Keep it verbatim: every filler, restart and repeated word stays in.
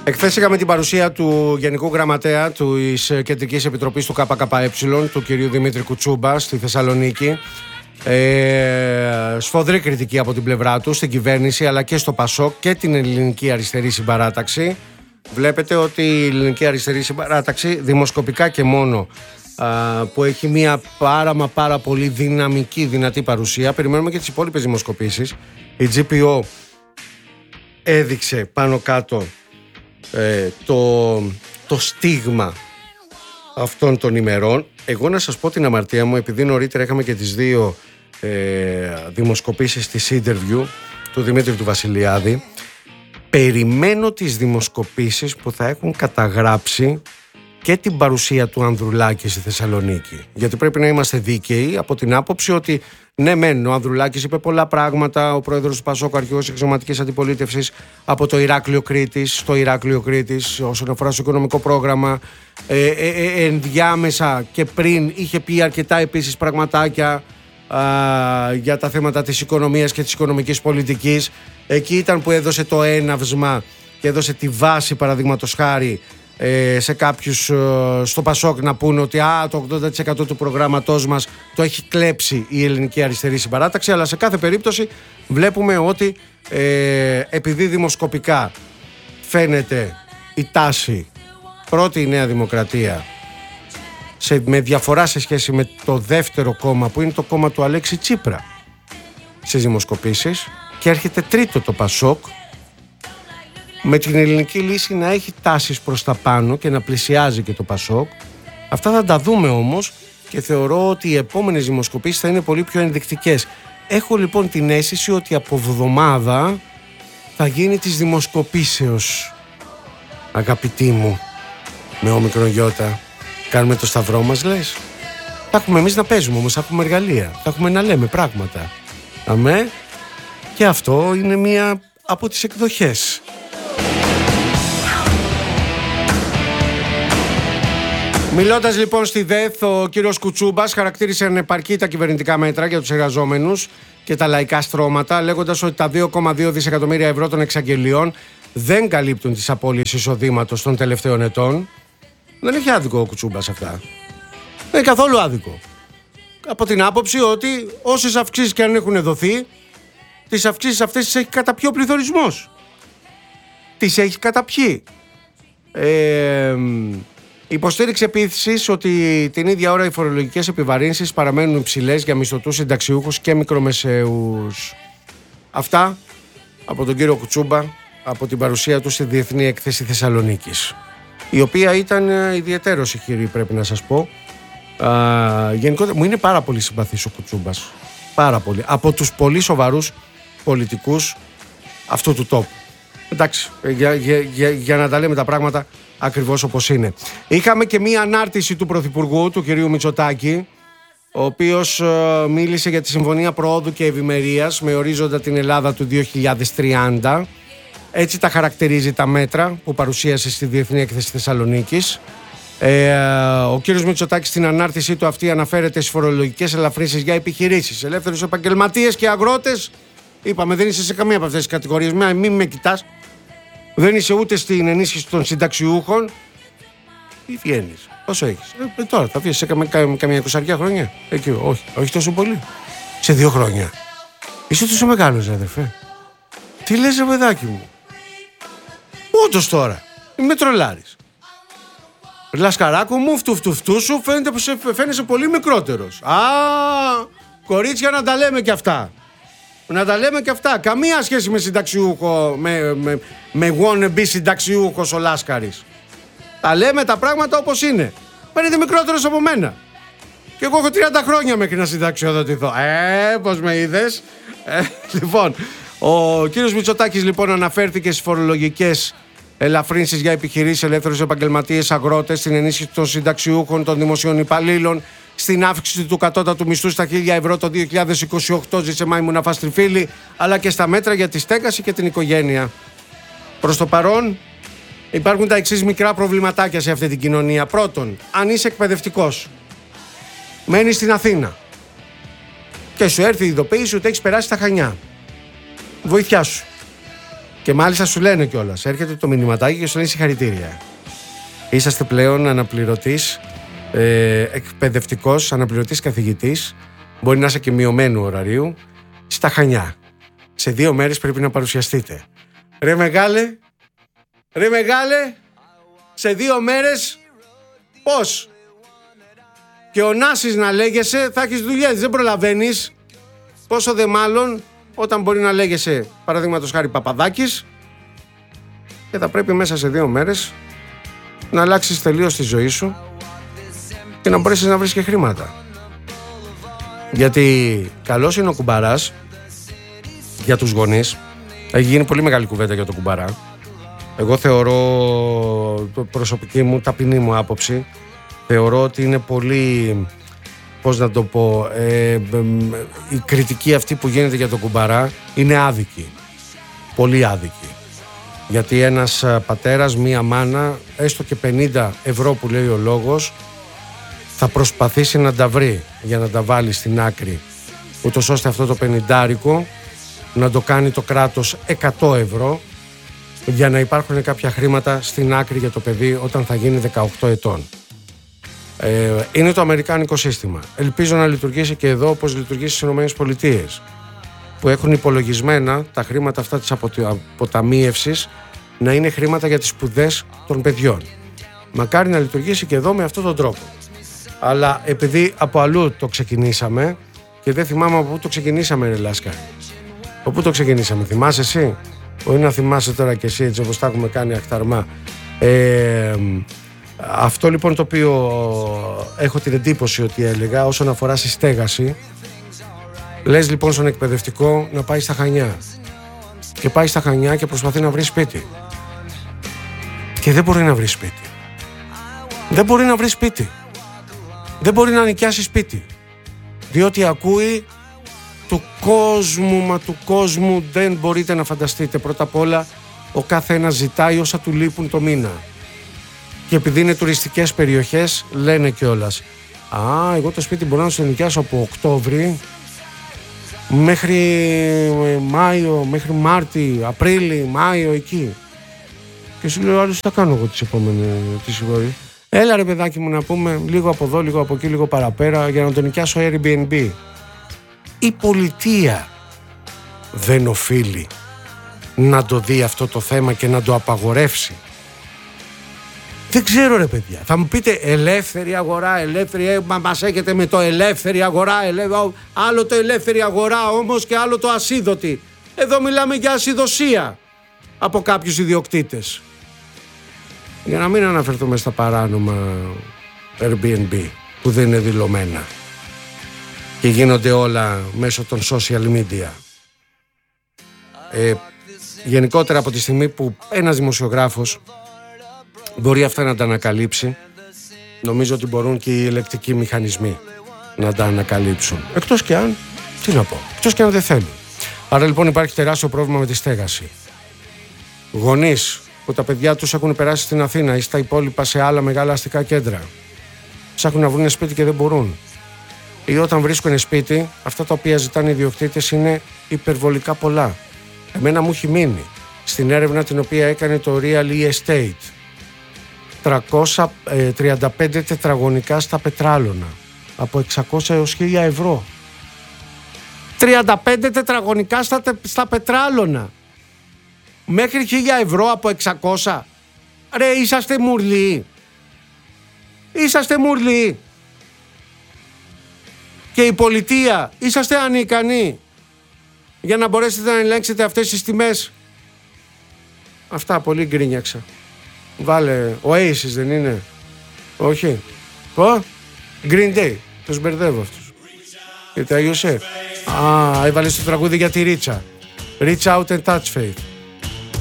Εχθές είχαμε την παρουσία του Γενικού Γραμματέα της Κεντρικής Επιτροπής του ΚΚΕ, του κυρίου Δημήτρη Κουτσούμπα, στη Θεσσαλονίκη. Ε, σφοδρή κριτική από την πλευρά του στην κυβέρνηση, αλλά και στο ΠΑΣΟΚ και την Ελληνική Αριστερή Συμπαράταξη. Βλέπετε ότι η Ελληνική Αριστερή Συμπαράταξη, δημοσκοπικά και μόνο, α, που έχει μια πάρα μα πάρα πολύ δυναμική, δυνατή παρουσία. Περιμένουμε και τις υπόλοιπες δημοσκοπήσεις. Η τζι πι ο έδειξε πάνω κάτω ε, το, το στίγμα αυτών των ημερών. Εγώ να σας πω την αμαρτία μου, επειδή νωρίτερα είχαμε και τις δύο ε, δημοσκοπήσεις της interview του Δημήτρη του Βασιλιάδη, περιμένω τις δημοσκοπήσεις που θα έχουν καταγράψει και την παρουσία του Ανδρουλάκη στη Θεσσαλονίκη. Γιατί πρέπει να είμαστε δίκαιοι από την άποψη ότι ναι μεν ο Ανδρουλάκης είπε πολλά πράγματα, ο πρόεδρος του ΠΑΣΟΚ, αρχηγός εξωματικής αντιπολίτευσης από το Ηράκλειο Κρήτης, στο Ηράκλειο Κρήτης όσον αφορά στο οικονομικό πρόγραμμα, ε, ε, ε, ενδιάμεσα και πριν είχε πει αρκετά επίσης πραγματάκια α, για τα θέματα της οικονομίας και της οικονομικής πολιτικής. Εκεί ήταν που έδωσε το έναυσμα και έδωσε τη βάση, παραδείγματος χάρη, σε κάποιους στο ΠΑΣΟΚ να πούνε ότι α, το ογδόντα τοις εκατό του προγράμματός μας το έχει κλέψει η Ελληνική Αριστερή Συμπαράταξη, αλλά σε κάθε περίπτωση βλέπουμε ότι ε, επειδή δημοσκοπικά φαίνεται η τάση πρώτη η Νέα Δημοκρατία σε, με διαφορά σε σχέση με το δεύτερο κόμμα που είναι το κόμμα του Αλέξη Τσίπρα στις δημοσκοπήσεις, και έρχεται τρίτο το ΠΑΣΟΚ, με την ελληνική λύση να έχει τάσεις προς τα πάνω και να πλησιάζει και το ΠΑΣΟΚ. Αυτά θα τα δούμε όμως και θεωρώ ότι οι επόμενες δημοσκοπήσεις θα είναι πολύ πιο ενδεικτικές. Έχω λοιπόν την αίσθηση ότι από εβδομάδα θα γίνει της δημοσκοπήσεως, αγαπητοί μου, με όμικρον γιώτα. Κάνουμε το σταυρό μας, λες. Θα έχουμε εμείς να παίζουμε όμως, θα έχουμε εργαλεία, θα έχουμε να λέμε πράγματα. Αμέ. Και αυτό είναι μία από τις εκδοχές. Μιλώντας λοιπόν στη ΔΕΘ, ο κύριος Κουτσούμπας χαρακτήρισε ανεπαρκή τα κυβερνητικά μέτρα για τους εργαζόμενους και τα λαϊκά στρώματα, λέγοντας ότι τα δύο κόμμα δύο δισεκατομμύρια ευρώ των εξαγγελιών δεν καλύπτουν τις απώλειες εισοδήματος των τελευταίων ετών. Δεν έχει άδικο ο Κουτσούμπας αυτά. Δεν είναι καθόλου άδικο. Από την άποψη ότι όσες αυξήσεις και αν έχουν δοθεί, τις αυξήσεις αυτές τις έχει καταπιεί ο πληθωρισμός. Τις έχει καταπιεί. Ε, Υποστήριξε επίσης ότι την ίδια ώρα οι φορολογικές επιβαρύνσεις παραμένουν υψηλές για μισθωτούς, συνταξιούχους και μικρομεσαίους. Αυτά από τον κύριο Κουτσούμπα, από την παρουσία του στη Διεθνή Έκθεση Θεσσαλονίκης, η οποία ήταν ιδιαιτέρως ηχηρή, πρέπει να σας πω. Α, γενικότερα μου είναι πάρα πολύ συμπαθής ο Κουτσούμπας. Πάρα πολύ. Από τους πολύ σοβαρούς πολιτικούς αυτού του τόπου. Εντάξει, για, για, για, για να τα λέμε τα πράγματα ακριβώς όπως είναι. Είχαμε και μία ανάρτηση του Πρωθυπουργού, του κυρίου Μητσοτάκη, ο οποίος ε, μίλησε για τη Συμφωνία Προόδου και Ευημερίας με ορίζοντα την Ελλάδα του δύο χιλιάδες τριάντα. Έτσι τα χαρακτηρίζει τα μέτρα που παρουσίασε στη Διεθνή Έκθεση Θεσσαλονίκης. Ε, ο κύριος Μητσοτάκης στην ανάρτησή του αυτή αναφέρεται στις φορολογικές ελαφρύνσεις για επιχειρήσεις, ελεύθερους επαγγελματίες και αγρότες. Είπαμε, δεν είσαι σε καμία από αυτές τις κατηγορίες. Μην με κοιτάς. Δεν είσαι ούτε στην ενίσχυση των συνταξιούχων. Τι βγαίνεις, πόσο έχεις? Ε, τώρα θα βγεις σε καμία, καμία εικοσαριά χρόνια. Εκεί, όχι, όχι τόσο πολύ. Σε δύο χρόνια. Είσαι τόσο μεγάλος, αδερφέ. Τι λες, ρε παιδάκι μου? Όντως τώρα. Είμαι τρολάρης. Λασκαράκο μου, φτου φτου φτου σου, φαίνεται, φαίνεσαι πολύ μικρότερος. Α, κορίτσια, να τα λέμε κι αυτά. Να τα λέμε και αυτά. Καμία σχέση με συνταξιούχο, με, με, με wannabe συνταξιούχος ο Λάσκαρης. Τα λέμε τα πράγματα όπως είναι. Φαίνεται μικρότερος από μένα. Και εγώ έχω τριάντα χρόνια μέχρι να συνταξιοδοτηθώ. Ε, πώς με είδες? Ε, λοιπόν, ο κύριος Μητσοτάκης λοιπόν αναφέρθηκε στις φορολογικές ελαφρύνσεις για επιχειρήσεις, ελεύθερους επαγγελματίες, αγρότες, στην ενίσχυση των συνταξιούχων, των δημοσίων υπαλλήλων, στην αύξηση του κατώτατου μισθού στα χίλια ευρώ το δύο χιλιάδες είκοσι οκτώ, ζήσε Μάιμουνα Φαστριφίλη, αλλά και στα μέτρα για τη στέγαση και την οικογένεια. Προς το παρόν υπάρχουν τα εξής μικρά προβληματάκια σε αυτή την κοινωνία. Πρώτον, αν είσαι εκπαιδευτικός, μένεις στην Αθήνα και σου έρθει η ειδοποίηση ότι έχεις περάσει στα Χανιά, βοήθειά σου. Και μάλιστα σου λένε κιόλας, έρχεται το μηνυματάκι και σου λένε συγχαρητήρια. Είσαστε πλέον αναπληρωτής, ε, εκπαιδευτικός, αναπληρωτής καθηγητής, μπορεί να είσαι και μειωμένου ωραρίου, στα Χανιά. Σε δύο μέρες πρέπει να παρουσιαστείτε. Ρε μεγάλε, ρε μεγάλε, σε δύο μέρες πώς? Και ο Νάσης να λέγεσαι, θα έχεις δουλειές, δεν προλαβαίνεις. Πόσο δε μάλλον όταν μπορεί να λέγεσαι, παραδείγματος χάρη, Παπαδάκης, και θα πρέπει μέσα σε δύο μέρες να αλλάξεις τελείως τη ζωή σου και να μπορέσεις να βρεις και χρήματα. Γιατί καλός είναι ο κουμπαράς για τους γονείς. Έχει γίνει πολύ μεγάλη κουβέντα για τον κουμπαρά. Εγώ θεωρώ, προσωπική μου, ταπεινή μου άποψη, θεωρώ ότι είναι πολύ, πώς να το πω, ε, ε, η κριτική αυτή που γίνεται για τον κουμπαρά είναι άδικη. Πολύ άδικη. Γιατί ένας πατέρας, μία μάνα, έστω και πενήντα ευρώ που λέει ο λόγος, θα προσπαθήσει να τα βρει για να τα βάλει στην άκρη, ούτως ώστε αυτό το πενηντάρικο να το κάνει το κράτος εκατό ευρώ, για να υπάρχουν κάποια χρήματα στην άκρη για το παιδί όταν θα γίνει δεκαοκτώ ετών. Ε, είναι το αμερικάνικο σύστημα. Ελπίζω να λειτουργήσει και εδώ όπως λειτουργήσει στις Ηνωμένες Πολιτείες, που έχουν υπολογισμένα τα χρήματα αυτά της αποταμίευσης να είναι χρήματα για τις σπουδές των παιδιών. Μακάρι να λειτουργήσει και εδώ με αυτόν τον τρόπο. Αλλά επειδή από αλλού το ξεκινήσαμε και δεν θυμάμαι από πού το ξεκινήσαμε, ρε Λάσκα. Από πού το ξεκινήσαμε, θυμάσαι εσύ? Όχι να θυμάσαι τώρα και εσύ, έτσι όπως τα έχουμε κάνει αχταρμά. Ε, αυτό λοιπόν το οποίο έχω την εντύπωση ότι έλεγα όσον αφορά στη στέγαση, λες λοιπόν στον εκπαιδευτικό να πάει στα Χανιά. Και πάει στα Χανιά και προσπαθεί να βρει σπίτι. Και δεν μπορεί να βρει σπίτι. Δεν μπορεί να βρει σπίτι. Δεν μπορεί να νοικιάσει σπίτι. Διότι ακούει του κόσμου, μα του κόσμου δεν μπορείτε να φανταστείτε. Πρώτα απ' όλα ο κάθε ένας ζητάει όσα του λείπουν το μήνα. Και επειδή είναι τουριστικές περιοχές λένε κιόλας, α, εγώ το σπίτι μπορώ να το νοικιάσω από Οκτώβρη μέχρι Μάιο, μέχρι Μάρτι, Απρίλη, Μάιο, εκεί. Και σου λέω, άλλως τι θα κάνω εγώ τις επόμενες τις ώρες. Έλα ρε παιδάκι μου να πούμε λίγο από εδώ, λίγο από εκεί, λίγο παραπέρα για να το νοικιάσω Airbnb. Η πολιτεία δεν οφείλει να το δει αυτό το θέμα και να το απαγορεύσει? Δεν ξέρω ρε παιδιά. Θα μου πείτε ελεύθερη αγορά, ελεύθερη, ε, μα μας έχετε με το ελεύθερη αγορά, ελεύθερη, άλλο το ελεύθερη αγορά όμως και άλλο το ασίδωτη. Εδώ μιλάμε για ασιδωσία από κάποιους ιδιοκτήτες. Για να μην αναφερθούμε στα παράνομα Airbnb που δεν είναι δηλωμένα και γίνονται όλα μέσω των social media. Ε, γενικότερα από τη στιγμή που ένας δημοσιογράφος μπορεί αυτά να τα ανακαλύψει, νομίζω ότι μπορούν και οι ελεκτικοί μηχανισμοί να τα ανακαλύψουν. Εκτός και αν, τι να πω, εκτός και αν δεν θέλουν. Άρα λοιπόν υπάρχει τεράστιο πρόβλημα με τη στέγαση. Γονείς που τα παιδιά τους έχουν περάσει στην Αθήνα ή στα υπόλοιπα σε άλλα μεγάλα αστικά κέντρα, ψάχνουν να βρουν σπίτι και δεν μπορούν. Ή όταν βρίσκουν σπίτι, αυτά τα οποία ζητάνε οι ιδιοκτήτες είναι υπερβολικά πολλά. Εμένα μου έχει μείνει στην έρευνα την οποία έκανε το Real Estate τριακόσια τριάντα πέντε τετραγωνικά στα Πετράλωνα από εξακόσια έως χίλια ευρώ. τριάντα πέντε τετραγωνικά στα, στα Πετράλωνα μέχρι χίλια ευρώ από εξακόσια. Ρε, είσαστε μουρλοί. Είσαστε μουρλοί. Και η πολιτεία, είσαστε ανίκανοι για να μπορέσετε να ελέγξετε αυτές τις τιμές? Αυτά, πολύ γκρίνιαξα. Βάλε, Oasis δεν είναι? Όχι. Πω, Green Day, τους μπερδεύω αυτούς. Και τα γιωσέ. Α, έβαλες το τραγούδι για τη Ρίτσα. Reach out and touch faith.